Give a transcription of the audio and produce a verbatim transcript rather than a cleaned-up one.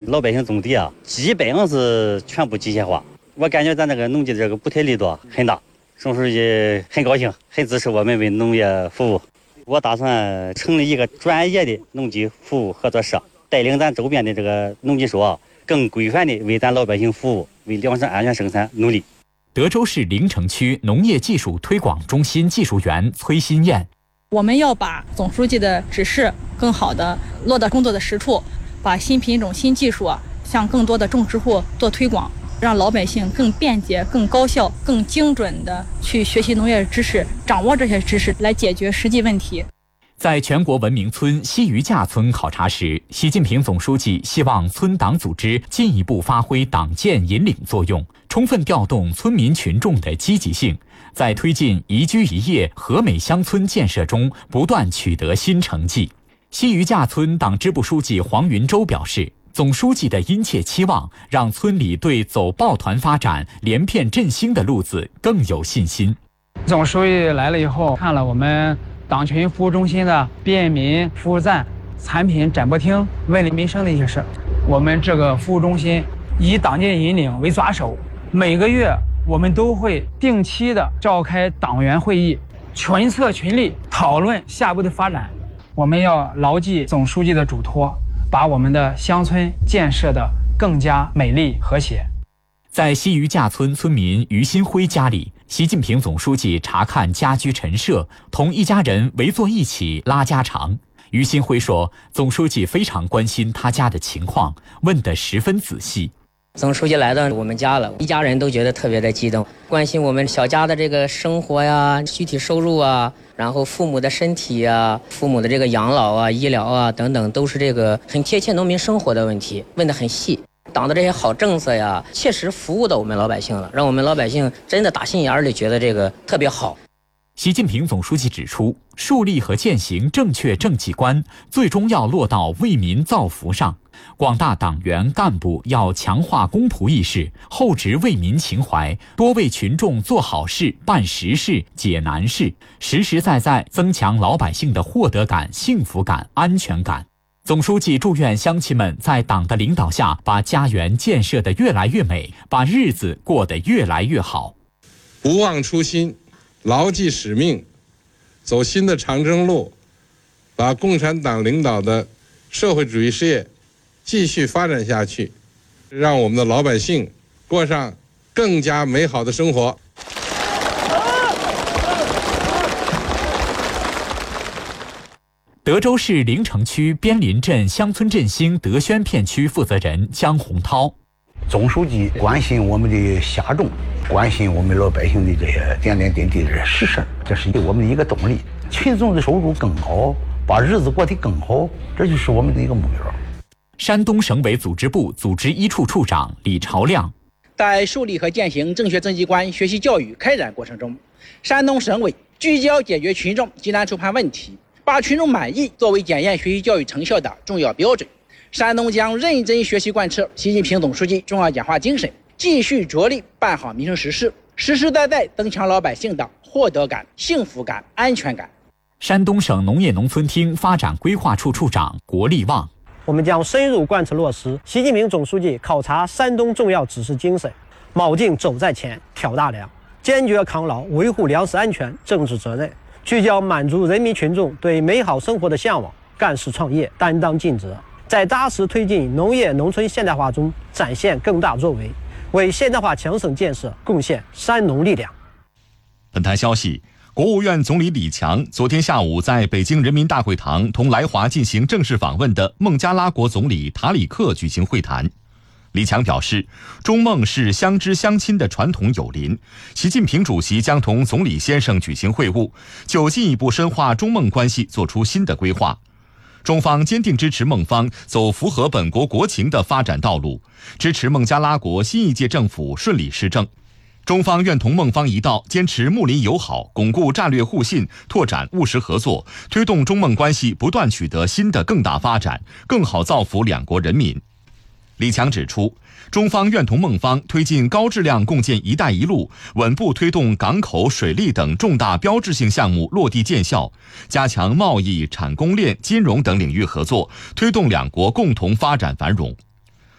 老百姓种地啊，基本上是全部机械化。我感觉咱那个农机的这个补贴力度很大，总书记很高兴，很支持我们为农业服务。我打算成立一个专业的农机服务合作社，带领咱周边的这个农技所更规范的为咱老百姓服务，为粮食安全生产努力。 德州市临城区农业技术推广中心技术员崔新燕， 我们要把总书记的指示更好的落到工作的实处，把新品种、新技术啊，向更多的种植户做推广，让老百姓更便捷、更高效、更精准的去学习农业知识，掌握这些知识来解决实际问题。 在全国文明村西余架村考察时，习近平总书记希望村党组织进一步发挥党建引领作用，充分调动村民群众的积极性，在推进宜居宜业和美乡村建设中不断取得新成绩。西余架村党支部书记黄云洲表示，总书记的殷切期望让村里对走抱团发展、连片振兴的路子更有信心。 总书记来了以后，看了我们党群服务中心的便民服务站、产品展播厅、问理民生的一些事。我们这个服务中心以党建引领为抓手，每个月我们都会定期的召开党员会议，群策群力讨论下步的发展。我们要牢记总书记的嘱托，把我们的乡村建设得更加美丽和谐。 在西余架村村民于新辉家里，习近平总书记查看家居陈设，同一家人围坐一起拉家常。于新辉说，总书记非常关心他家的情况，问得十分仔细。 总书记来到我们家了，一家人都觉得特别的激动，关心我们小家的这个生活呀、具体收入啊，然后父母的身体啊、父母的这个养老啊、医疗啊等等，都是这个很贴切农民生活的问题，问得很细。党的这些好政策呀，切实服务到我们老百姓了，让我们老百姓真的打心眼里觉得这个特别好。 习近平总书记指出，树立和践行正确政绩观，最终要落到为民造福上。广大党员干部要强化公仆意识，厚植为民情怀，多为群众做好事、办实事、解难事，实实在在增强老百姓的获得感、幸福感、安全感。总书记祝愿乡亲们在党的领导下，把家园建设得越来越美，把日子过得越来越好。 不忘初心，牢记使命，走新的长征路，把共产党领导的社会主义事业继续发展下去，让我们的老百姓过上更加美好的生活。 德州市临城区边林镇乡村振兴德宣片区负责人江洪涛， 总书记关心我们的辖众，关心我们老百姓的这些点点滴滴的实事，这是我们的一个动力。群众的收入更好，把日子过得更好，这就是我们的一个目标。 山东省委组织部组织一处处长李朝亮， 在树立和践行正确政绩观学习教育开展过程中，山东省委聚焦解决群众急难处盼问题，把群众满意作为检验学习教育成效的重要标准。山东将认真学习贯彻习近平总书记重要讲话精神，继续着力办好民生实事，实实在在增强老百姓的获得感、幸福感、安全感。 山东省农业农村厅发展规划处处长国立旺， 我们将深入贯彻落实习近平总书记考察山东重要指示精神，铆定走在前、挑大梁，坚决抗牢维护粮食安全政治责任，聚焦满足人民群众对美好生活的向往，干事创业，担当尽责，在扎实推进农业农村现代化中展现更大作为，为现代化强省建设贡献山农力量。 本台消息，国务院总理李强昨天下午在北京人民大会堂同来华进行正式访问的孟加拉国总理塔里克举行会谈。李强表示，中孟是相知相亲的传统友邻，习近平主席将同总理先生举行会晤，就进一步深化中孟关系作出新的规划。中方坚定支持孟方走符合本国国情的发展道路，支持孟加拉国新一届政府顺利施政。中方愿同孟方一道，坚持睦邻友好，巩固战略互信，拓展务实合作，推动中孟关系不断取得新的更大发展，更好造福两国人民。李强指出，中方愿同孟方推进高质量共建“一带一路”，稳步推动港口、水利等重大标志性项目落地见效，加强贸易、产供链、金融等领域合作，推动两国共同发展繁荣。